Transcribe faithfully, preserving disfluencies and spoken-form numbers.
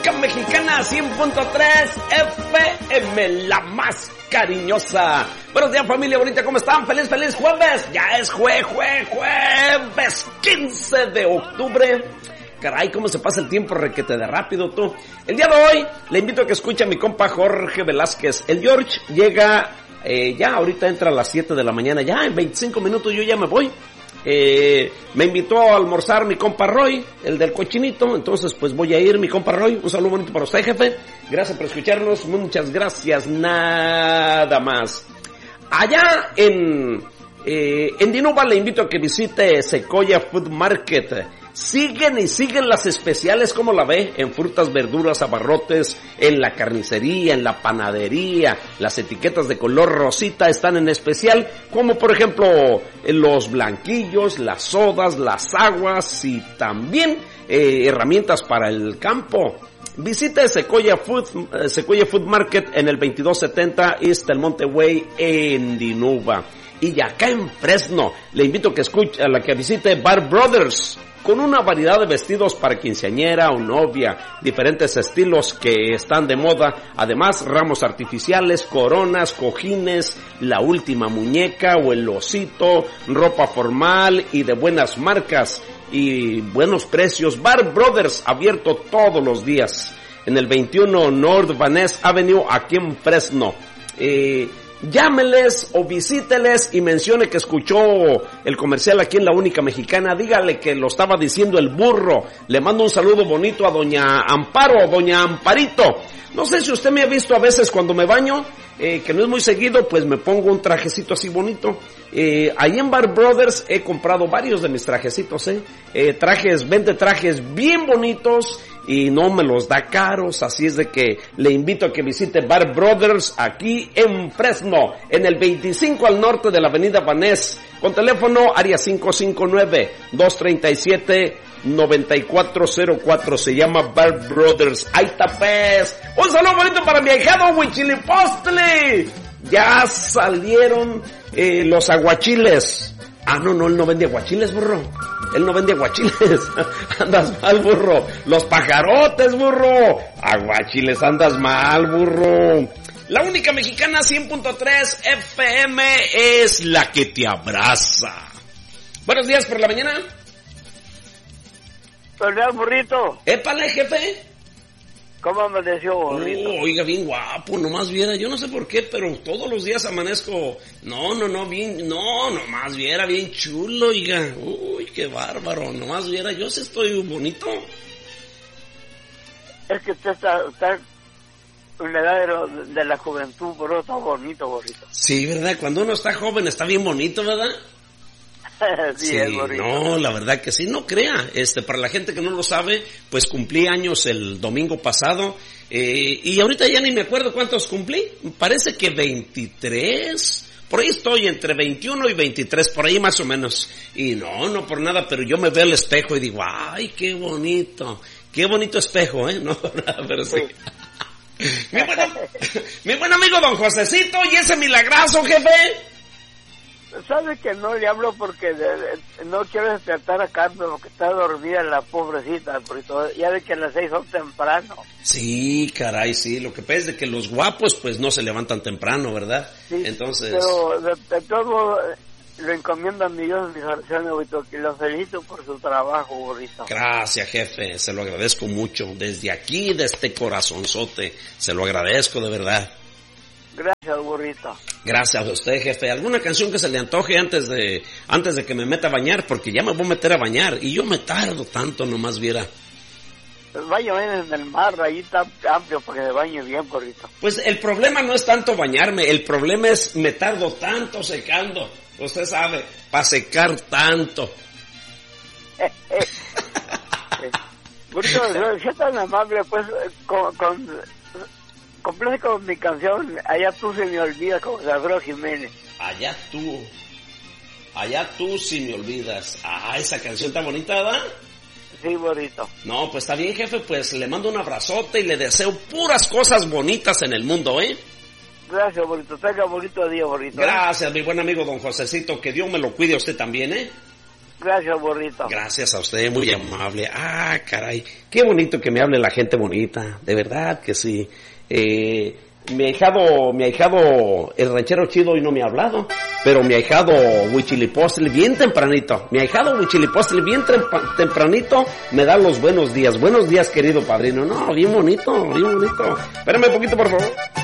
única mexicana, cien punto tres F M, la más cariñosa. Buenos días, familia bonita, ¿cómo están? Feliz, feliz jueves. Ya es jue, jue, jueves quince de octubre. Caray, cómo se pasa el tiempo requete de rápido tú. El día de hoy le invito a que escuche a mi compa Jorge Velázquez. El George llega, eh, ya ahorita entra a las siete de la mañana, ya en veinticinco minutos yo ya me voy. Eh, me invitó a almorzar mi compa Roy, el del cochinito, entonces pues voy a ir, mi compa Roy. Un saludo bonito para usted, jefe. Gracias por escucharnos, muchas gracias, nada más. Allá en, eh, en Dinuba le invito a que visite Sequoia Food Market. Siguen y siguen las especiales, como la ve, en frutas, verduras, abarrotes, en la carnicería, en la panadería. Las etiquetas de color rosita están en especial, como por ejemplo los blanquillos, las sodas, las aguas y también eh, herramientas para el campo. Visite Sequoia Food, eh, Sequoia Food Market en el veintidós setenta East Del Monte Way en Dinuba. Y acá en Fresno le invito a que escuche, a la que visite Bar Brothers, con una variedad de vestidos para quinceañera o novia, diferentes estilos que están de moda, además ramos artificiales, coronas, cojines, la última muñeca o el osito, ropa formal y de buenas marcas y buenos precios. Bar Brothers, abierto todos los días en el veintiuno North Van Ness Avenue aquí en Fresno. Eh, Llámeles o visíteles y mencione que escuchó el comercial aquí en La Única Mexicana. Dígale que lo estaba diciendo el burro. Le mando un saludo bonito a doña Amparo, doña Amparito. No sé si usted me ha visto a veces cuando me baño, eh, que no es muy seguido, pues me pongo un trajecito así bonito. Eh, ahí en Bar Brothers he comprado varios de mis trajecitos, eh. eh trajes, vende trajes bien bonitos y no me los da caros, así es de que le invito a que visite Bar Brothers aquí en Fresno, en el veinticinco al norte de la avenida Van Ness, con teléfono área cinco cinco nueve, dos tres siete, nueve cuatro cero cuatro, se llama Bar Brothers. Ahí está pues, un saludo bonito para mi ahijado Huichilipostli. Ya salieron eh, los aguachiles. Ah, no, no, él no vende aguachiles, burro. Él no vende aguachiles. Andas mal, burro. Los pajarotes, burro. Aguachiles, andas mal, burro. La Única Mexicana, cien punto tres F M es la que te abraza. Buenos días por la mañana. Buenos días, burrito. Épale, jefe. ¿Cómo amaneció, burrito? Oh, oiga, bien guapo, nomás viera, yo no sé por qué, pero todos los días amanezco, no, no, no, bien, no, nomás viera, bien chulo, oiga, uy, qué bárbaro, nomás viera, yo sí estoy bonito. Es que usted está, está en la edad de, de la juventud, pero está bonito, burrito. Sí, ¿verdad? Cuando uno está joven está bien bonito, ¿verdad? sí, sí, es bonito. No, la verdad que sí, no crea, este, para la gente que no lo sabe, pues cumplí años el domingo pasado, eh, y ahorita ya ni me acuerdo cuántos cumplí, parece que veintitrés, por ahí estoy entre veintiuno y veintitrés, por ahí más o menos, y no, no por nada, pero yo me veo al espejo y digo, ay, qué bonito, qué bonito espejo, eh, no por nada, pero sí. sí. mi, buen, mi buen amigo don Josecito, y ese milagrazo, jefe. ¿Sabe que no le hablo porque de, de, no quiero despertar a Carmen porque está dormida la pobrecita? Porque ya ve que a las seis son temprano. Sí, caray, sí. Lo que pasa es de que los guapos pues no se levantan temprano, ¿verdad? Sí, entonces... Pero de, de todo lo encomiendo a mi Dios, mis oraciones, burrito, que lo felicito por su trabajo, burrito. Gracias, jefe. Se lo agradezco mucho. Desde aquí, de este corazonzote, se lo agradezco de verdad. Gracias, burrito. Gracias a usted, jefe. ¿Alguna canción que se le antoje antes de antes de que me meta a bañar? Porque ya me voy a meter a bañar y yo me tardo tanto, nomás viera. El baño en el mar, ahí está amplio para que se bañe bien, burrito. Pues el problema no es tanto bañarme, el problema es me tardo tanto secando. Usted sabe, para secar tanto. Burrito, si es tan amable, pues, con... con Complace con mi canción, Allá tú se me olvida, como Alfredo Jiménez. Allá tú, allá tú si me olvidas. Ah, esa canción está bonita, ¿verdad? Sí, bonito. No, pues está bien, jefe, pues le mando un abrazote y le deseo puras cosas bonitas en el mundo, ¿eh? Gracias, bonito. Tenga bonito día, bonito. Gracias, ¿eh? Mi buen amigo don Josecito, que Dios me lo cuide a usted también, ¿eh? Gracias, burrito. Gracias a usted, muy amable. Ah, caray, qué bonito que me hable la gente bonita, de verdad que sí. Eh, mi ahijado, mi ahijado, el ranchero chido hoy no me ha hablado, pero mi ahijado Huichilipostle bien tempranito, mi ahijado Huichilipostle bien trempa, tempranito me da los buenos días. Buenos días, querido padrino. No, bien bonito, bien bonito. Espérame un poquito, por favor.